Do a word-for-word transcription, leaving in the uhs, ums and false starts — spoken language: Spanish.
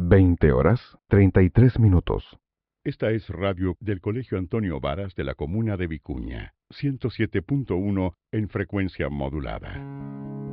veinte horas, treinta y tres minutos. Esta es radio del Colegio Antonio Varas de la comuna de Vicuña, ciento siete punto uno en frecuencia modulada.